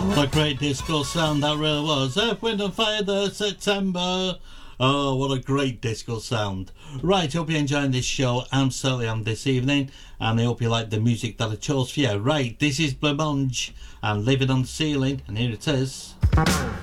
What a great disco sound that really was. Earth, Wind and Fire, the September. Oh, what a great disco sound. Right, hope you're enjoying this show. I'm certainly am this evening, and I hope you like the music that I chose for you. Right, this is Blancmange and Living on the Ceiling, and here it is.